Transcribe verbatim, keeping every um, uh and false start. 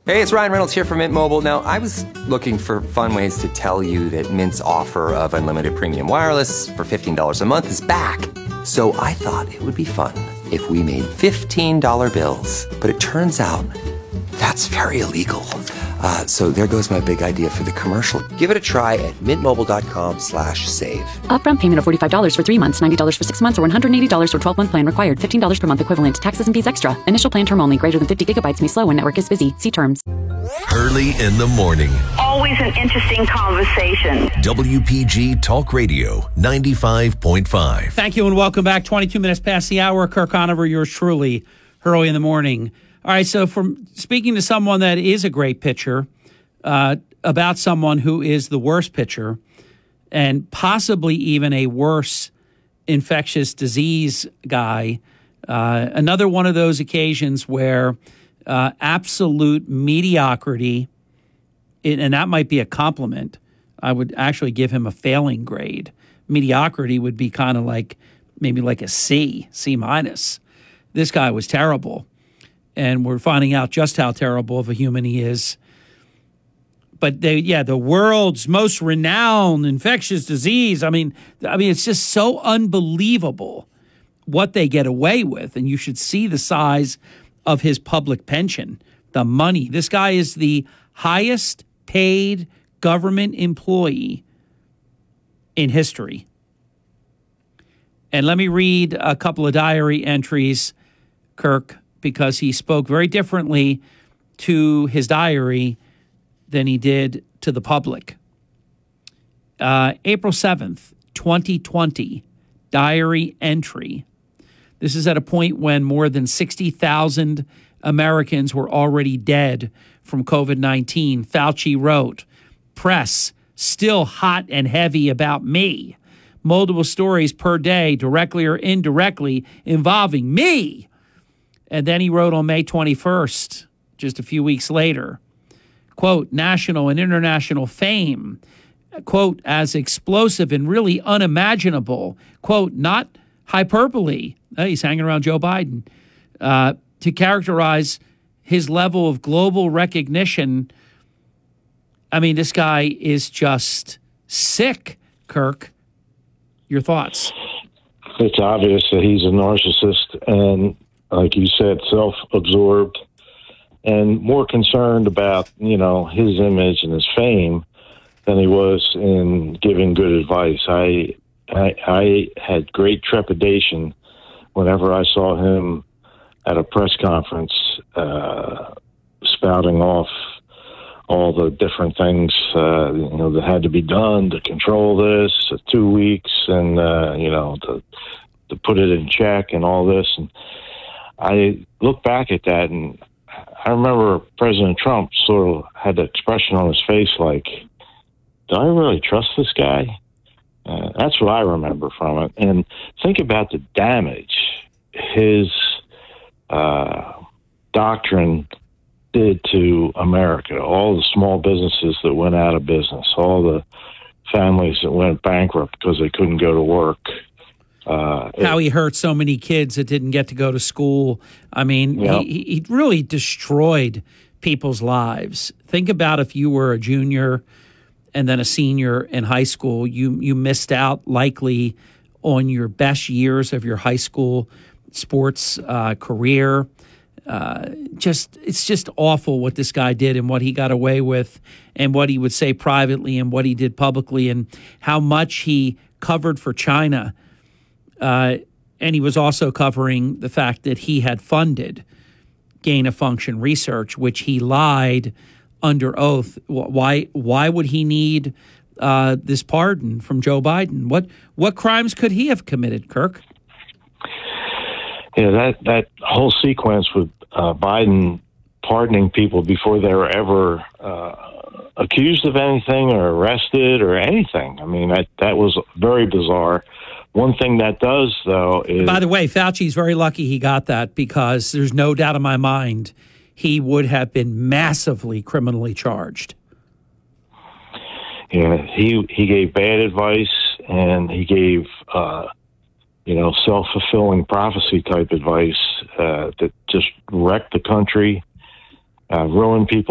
Hey, it's Ryan Reynolds here from Mint Mobile. Now, I was looking for fun ways to tell you that Mint's offer of unlimited premium wireless for fifteen dollars a month is back. So I thought it would be fun if we made fifteen dollar bills. But it turns out that's very illegal. Uh, so there goes my big idea for the commercial. Give it a try at mintmobile.com slash save. Upfront payment of forty-five dollars for three months, ninety dollars for six months, or one hundred eighty dollars for twelve-month plan required. fifteen dollars per month equivalent. Taxes and fees extra. Initial plan term only. Greater than fifty gigabytes may slow when network is busy. See terms. Early in the morning. Always an interesting conversation. W P G Talk Radio ninety-five point five. Thank you and welcome back. twenty-two minutes past the hour. Kirk Conover, yours truly, Early in the Morning. All right, so from speaking to someone that is a great pitcher, uh, about someone who is the worst pitcher and possibly even a worse infectious disease guy, uh, another one of those occasions where uh, absolute mediocrity, and that might be a compliment. I would actually give him a failing grade. Mediocrity would be kind of like maybe like a C, C minus. This guy was terrible. And we're finding out just how terrible of a human he is. But they, yeah, the world's most renowned infectious disease. I mean, I mean, it's just so unbelievable what they get away with. And you should see the size of his public pension, the money. This guy is the highest paid government employee in history. And let me read a couple of diary entries, Kirk, because he spoke very differently to his diary than he did to the public. Uh, April seventh, twenty twenty, diary entry. This is at a point when more than sixty thousand Americans were already dead from COVID nineteen. Fauci wrote, "Press still hot and heavy about me. Multiple stories per day, directly or indirectly, involving me." And then he wrote on May twenty-first, just a few weeks later, quote, "National and international fame, quote, as explosive and really unimaginable, quote, not hyperbole." Uh, he's hanging around Joe Biden, uh, to characterize his level of global recognition. I mean, this guy is just sick, Kirk. Your thoughts? It's obvious that he's a narcissist and, like you said, self-absorbed and more concerned about, you know, his image and his fame than he was in giving good advice. I, I, I had great trepidation whenever I saw him at a press conference uh, spouting off all the different things, uh, you know, that had to be done to control this, uh, two weeks and, uh, you know, to, to put it in check and all this. And I look back at that, and I remember President Trump sort of had the expression on his face like, do I really trust this guy? Uh, that's what I remember from it. And think about the damage his uh, doctrine did to America, all the small businesses that went out of business, all the families that went bankrupt because they couldn't go to work. Uh, How he hurt so many kids that didn't get to go to school. I mean, Yep. he, he really destroyed people's lives. Think about if you were a junior and then a senior in high school, you you missed out likely on your best years of your high school sports uh, career. Uh, just it's just awful what this guy did and what he got away with and what he would say privately and what he did publicly and how much he covered for China. Uh, and he was also covering the fact that he had funded gain-of-function research, which he lied under oath. Why Why would he need uh, this pardon from Joe Biden? What what crimes could he have committed, Kirk? Yeah, that, that whole sequence with uh, Biden pardoning people before they were ever uh, accused of anything or arrested or anything. I mean, that, that was very bizarre. One thing that does, though, is... By the way, Fauci's very lucky he got that because there's no doubt in my mind he would have been massively criminally charged. Yeah, he, he gave bad advice, and he gave... Uh, you know, self-fulfilling prophecy type advice uh, that just wrecked the country, uh, ruined people.